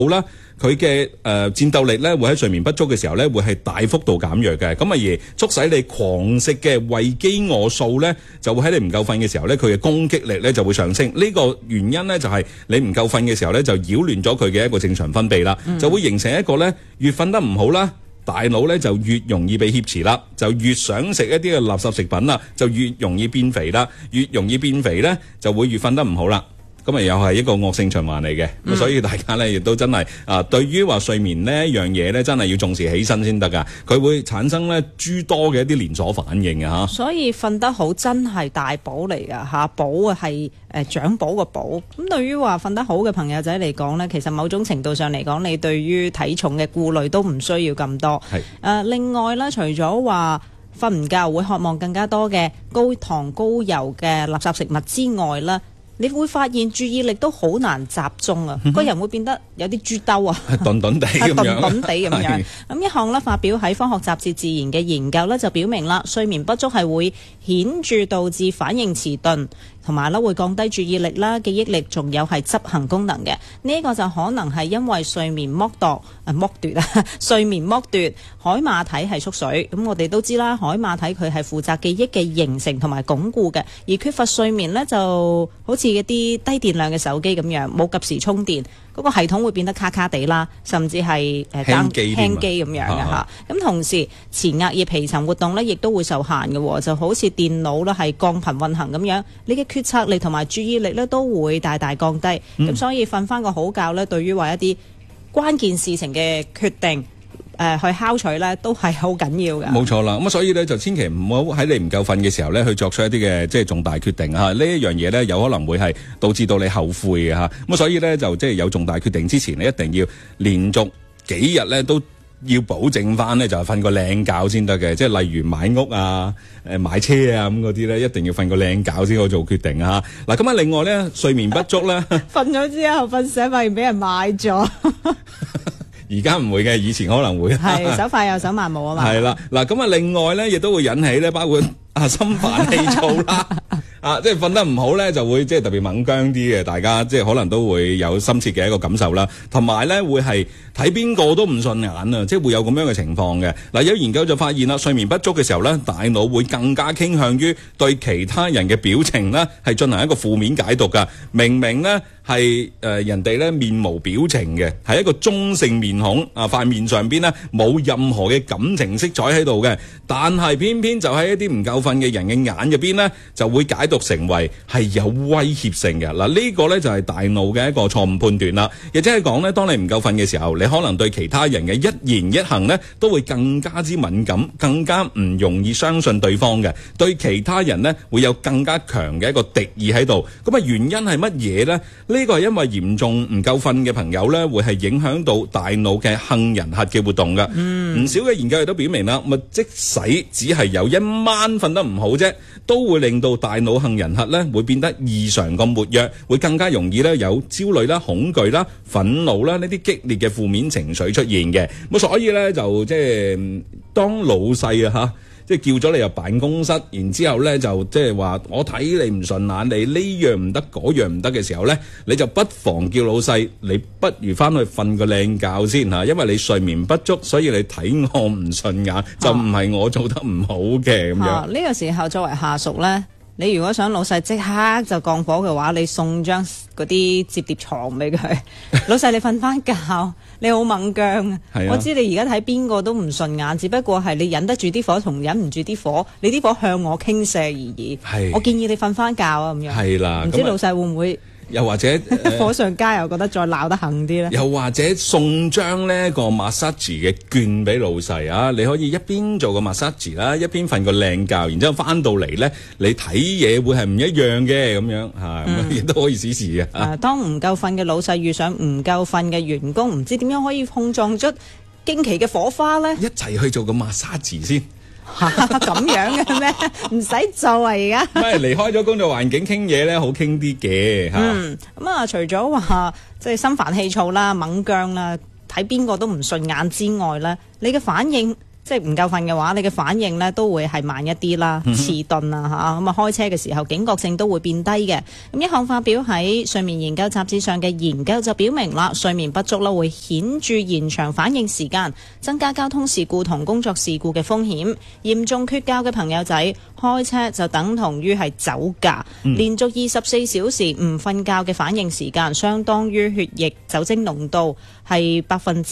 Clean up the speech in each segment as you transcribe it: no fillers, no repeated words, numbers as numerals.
好啦，佢嘅戰鬥力咧會喺睡眠不足嘅時候咧會係大幅度減弱嘅，咁而促使你狂食嘅胃飢餓素咧就會喺你唔夠瞓嘅時候咧佢嘅攻擊力咧就會上升。呢個原因咧就係你唔夠瞓嘅時候咧就擾亂咗佢嘅一個正常分泌啦，就會形成一個咧越瞓得唔好啦，大腦咧就越容易被挾持啦，就越想食一啲嘅垃圾食品啦，就越容易變肥啦，越容易變肥咧就會越瞓得唔好啦。咁又係一個惡性循環嚟嘅，咁所以大家咧亦都真係對於話睡眠呢一樣嘢咧，真係要重視起身先得噶。佢會產生咧諸多嘅一啲連鎖反應嘅嚇。 所以瞓得好真係大寶嚟噶嚇，寶係長寶個寶。咁對於話瞓得好嘅朋友仔嚟講呢，其實某種程度上嚟講，你對於體重嘅顧慮都唔需要咁多。係另外咧，除咗話瞓唔夠會渴望更加多嘅高糖高油嘅垃圾食物之外咧，你會發現注意力都好難集中啊，個人會變得有啲豬兜啊， 頓頓地咁樣， 頓頓地咁樣。咁一項咧發表喺科學雜誌《自然》嘅研究咧就表明啦，睡眠不足係會顯著導致反應遲鈍，同埋咧會降低注意力啦、記憶力，仲有係執行功能嘅。呢個就可能係因為睡眠剝奪，睡眠剝奪海馬體係縮水。咁我哋都知啦，海馬體佢係負責記憶嘅形成同埋鞏固嘅，而缺乏睡眠呢，就好似一啲低電量嘅手機咁樣，冇及時充電，嗰個系統會變得卡卡地啦，甚至係輕機咁樣嘅嚇。咁同時前額葉皮層活動呢，亦都會受限嘅，就好似電腦啦係降頻運行咁樣，你嘅決策力同埋注意力呢都會大大降低。咁所以瞓翻個好覺呢，對於話一啲關鍵事情嘅決定去敲取咧，都係好緊要嘅。 冇錯啦，咁所以咧就千祈唔好喺你唔夠瞓嘅時候咧，去作出一啲嘅即係重大決定嚇。呢一樣嘢咧，有可能會係導致到你後悔嘅嚇。咁所以咧就即係有重大決定之前，你一定要連續幾日咧都要保證翻咧，就係瞓個靚覺先得嘅。即係例如買屋啊、買車啊咁嗰啲咧，一定要瞓個靚覺先可以做決定啊。嗱，咁啊另外咧，睡眠不足咧， 瞓咗之後瞓醒發現俾人買咗。 而家唔會嘅，以前可能會係手快有手慢冇啊嘛。 係啦，嗱咁啊，另外咧亦都會引起咧，包括心煩氣躁啦，即係瞓得唔好咧，就會即係特別猛僵啲嘅，大家即係可能都會有深切嘅一個感受啦。同埋咧會係睇邊個都唔順眼啊，即係會有咁樣嘅情況嘅。嗱，有研究就發現啦，睡眠不足嘅時候咧，大腦會更加傾向於對其他人嘅表情咧係進行一個負面解讀噶。明明咧係人哋咧面無表情嘅，係一個中性面孔啊，塊面上邊咧冇任何嘅感情色彩喺度嘅，但係偏偏就喺一啲唔夠瞓嘅人嘅眼入邊咧，就會解讀成為係有威脅性嘅。嗱，呢個咧就係大腦嘅一個錯誤判斷啦。亦即係講咧，當你唔夠瞓嘅時候，你可能對其他人嘅一言一行咧都會更加之敏感，更加唔容易相信對方嘅，對其他人咧會有更加強嘅一個敵意喺度。咁啊，原因係乜嘢咧？呢個係因為嚴重唔夠瞓嘅朋友咧，會係影響到大腦嘅杏仁核嘅活動噶。唔少嘅研究亦都表明啦，即使只係有一晚瞓得唔好啫，都會令到大腦杏仁核咧會變得異常咁活躍，會更加容易咧有焦慮啦、恐懼啦、憤怒啦呢啲激烈嘅負面情緒出現嘅。咁所以咧就即係當老細啊嚇，即係叫咗你入辦公室，然之後咧就即係話我睇你唔順眼，你呢樣唔得嗰樣唔得嘅時候咧，你就不妨叫老細，你不如翻去瞓個靚覺先嚇，因為你睡眠不足，所以你睇我唔順眼，就唔係我做得唔好嘅咁樣。 呢個時候作為下屬咧，你如果想老細即刻就降火嘅話，你送張嗰啲摺疊床俾佢，老細你瞓翻覺，你好猛僵啊！我知你而家睇邊個都唔順眼，只不過係你忍得住啲火同忍唔住啲火，你啲火向我傾瀉而已。我建議你瞓翻覺啊，咁樣。係啦，唔知老細會唔會？ 又或者火上加油，覺得再鬧得狠啲咧？ 又或者送張呢個 massage 嘅券俾老細啊！你可以一邊做個 massage 啦，一邊瞓個靚覺，然之後翻到嚟咧，你睇嘢會係唔一樣嘅咁樣嚇，咁亦都可以試試嘅。 當唔夠瞓嘅老細遇上唔夠瞓嘅員工，唔知點樣可以碰撞出驚奇嘅火花咧？ 一齊去做個 massage 先。 咁樣嘅咩？唔使做啊！而家唔係離開咗工作環境傾嘢咧，好傾啲嘅嚇。 咁啊，除咗話即係心煩氣躁啦、猛僵啦，睇邊個都唔順眼之外咧，你嘅反應即係唔夠瞓嘅話，你嘅反應咧都會係慢一啲啦，遲鈍啊嚇，咁啊開車嘅時候警覺性都會變低嘅。咁一項發表喺睡眠研究雜誌上嘅研究就表明啦，睡眠不足啦會顯著延長反應時間，增加交通事故同工作事故嘅風險。嚴重缺覺嘅朋友仔開車就等同於係酒駕，連續24小時唔瞓覺嘅反應時間，相當於血液酒精濃度係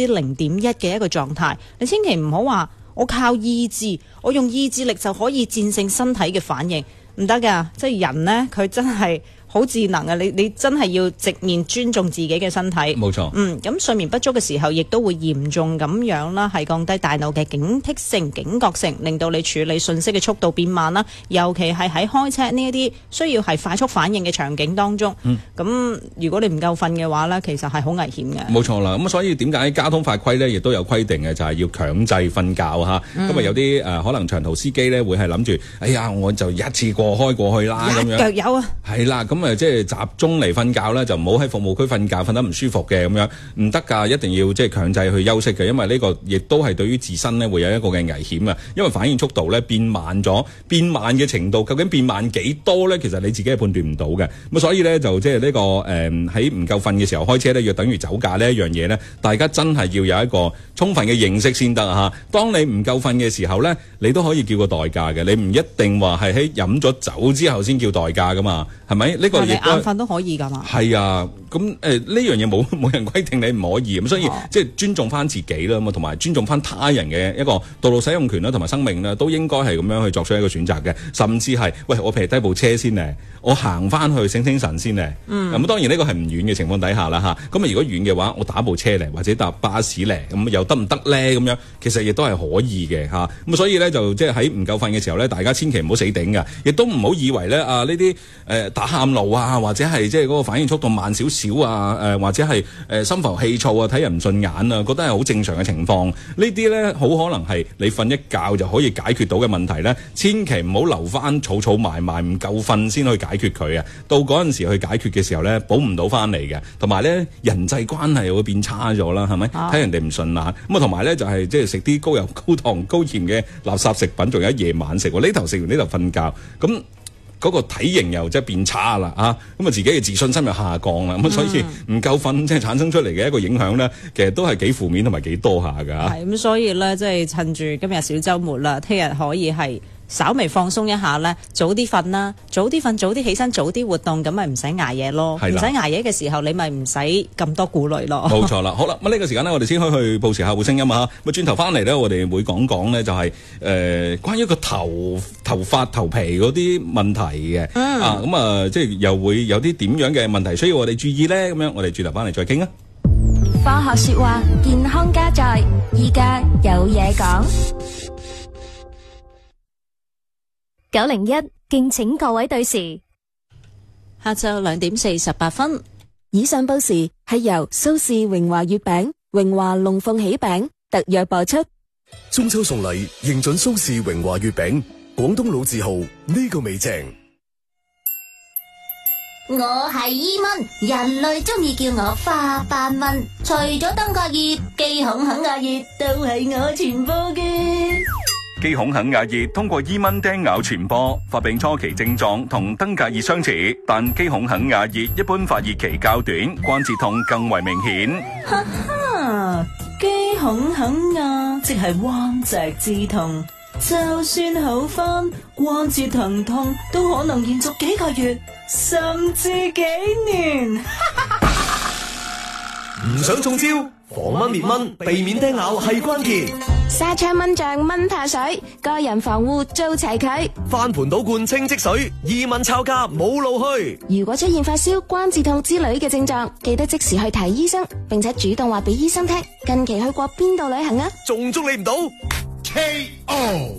0.1%嘅一個狀態。你千祈唔好話我靠意志，我用意志力就可以戰勝身體嘅反應，唔得㗎。即係人呢，佢真係好智能啊！你真係要直面尊重自己嘅身體。 冇錯。 咁睡眠不足嘅時候，亦都會嚴重咁樣啦，係降低大腦嘅警惕性、警覺性，令到你處理信息嘅速度變慢啦。尤其係喺開車呢一啲需要係快速反應嘅場景當中，咁如果你唔夠瞓嘅話呢，其實係好危險嘅。 冇錯啦。咁所以點解交通法規呢亦都有規定嘅，就係要強制瞓覺嚇。咁有啲可能長途司機呢會係諗住，哎呀，我就一次過開過去啦咁樣。 腳有啊。 係啦，咁即係集中嚟瞓覺咧，就唔好喺服務區瞓覺，瞓得唔舒服嘅咁樣，唔得㗎，一定要即係強制去休息嘅，因為呢個亦都係對於自身咧會有一個嘅危險啊。因為反應速度咧變慢咗，變慢嘅程度究竟變慢幾多咧？其實你自己係判斷唔到嘅。咁所以咧就即係呢個喺唔夠瞓嘅時候開車咧，要等於酒駕呢一樣嘢咧，大家真係要有一個充分嘅認識先得嚇。當你唔夠瞓嘅時候咧，你都可以叫個代駕嘅，你唔一定話係喺飲咗酒之後先叫代駕噶嘛，係咪？呢個亦都眼瞓都可以㗎嘛。 係啊，咁呢樣嘢冇人規定你唔可以，咁所以即係尊重翻自己啦，咁同埋尊重翻他人嘅一個道路使用權啦，同埋生命啦，都應該係咁樣去作出一個選擇嘅，甚至係喂我譬如低部車先咧，我行翻去醒醒神先咧。咁當然呢個係唔遠嘅情況底下啦嚇。咁如果遠嘅話，我打部車嚟或者搭巴士嚟，咁又得唔得咧？咁樣其實亦都係可以嘅嚇。咁所以咧就即係喺唔夠瞓嘅時候咧，大家千祈唔好死頂㗎，亦都唔好以為咧呢啲打喊路啊，或者係即係嗰個反應速度慢少少啊，或者係心浮氣躁啊，睇人唔順眼啊，覺得係好正常嘅情況。呢啲咧好可能係你瞓一覺就可以解決到嘅問題咧，千祈唔好留翻儲埋唔夠瞓先去解決佢啊！到嗰陣時去解決嘅時候咧，補唔到翻嚟嘅，同埋咧人際關係又會變差咗啦，係咪？睇人哋唔順眼咁啊，同埋咧就係即係食啲高油、高糖、高鹽嘅垃圾食品，仲有夜晚食，呢頭食完呢頭瞓覺咁。嗰個體型又即係變差啦，咁啊自己嘅自信心又下降啦，咁所以唔夠瞓即係產生出嚟嘅一個影響咧，其實都係幾負面同埋幾多下㗎。係咁，所以咧即係趁住今日小週末啦，聽日可以係稍微放鬆一下咧，早啲瞓啦，早啲瞓，早啲起身，早啲活動，咁咪唔使捱夜咯。唔使捱夜嘅時候，你咪唔使咁多顧慮咯。 冇錯啦，好啦，咁呢個時間呢，我哋先去報時客戶聲音啊。咁轉頭翻嚟咧，我哋會講呢，就係關於個頭髮頭皮嗰啲問題嘅。即係又會有啲點樣嘅問題需要我哋注意咧？咁樣我哋轉頭翻嚟再傾啊。 科學說話，健康加載，依家有嘢講。901，敬請各位對時。 下晝2點48分。 以上報時係由蘇氏榮華月餅、榮華龍鳳喜餅特約播出。 中秋送禮，認準蘇氏榮華月餅，廣東老字號，呢個味正。 我係伊蚊，人類中意叫我花斑蚊，除咗登革熱、寄孔肯亞熱都係我傳播嘅。 基孔肯亞熱通過伊蚊叮咬傳播，發病初期症狀同登革熱相似，但基孔肯亞熱一般發熱期較短，關節痛更為明顯。 哈哈，基孔肯亞即係彎脊之痛，就算好返，關節疼痛都可能延續幾個月，甚至幾年。 唔想中招，防蚊滅蚊，避免叮咬係關鍵。 沙槍蚊帳蚊怕水，個人防護做齊佢。 翻盤倒罐清積水，伊蚊抄家冇路去。 如果出現發燒、關節痛之類嘅症狀，記得即時去睇醫生，並且主動話俾醫生聽。近期去過邊度旅行啊？ 仲捉你唔到 KO。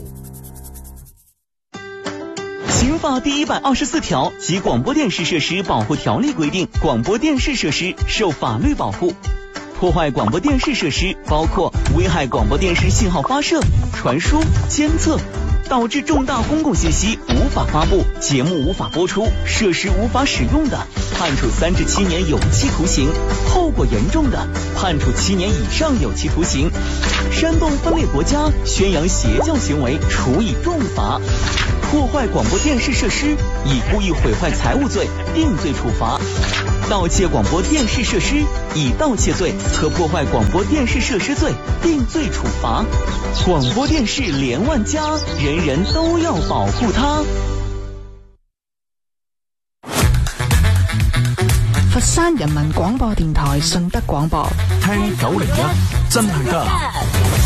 刑法第124條及廣播電視設施保護條例規定，廣播電視設施受法律保護。破壞廣播電視設施包括危害廣播電視信號發射、傳輸、監測，導致重大公共信息無法發布、節目無法播出、設施無法使用的， 判处3至7年有期徒刑，后果严重的，判处7年以上有期徒刑。煽动分裂国家、宣扬邪教行为，处以重罚。破坏广播电视设施，以故意毁坏财物罪定罪处罚。盗窃广播电视设施，以盗窃罪和破坏广播电视设施罪定罪处罚。广播电视连万家，人人都要保護它。 佛山人民廣播電台順德廣播， 聽901真係得。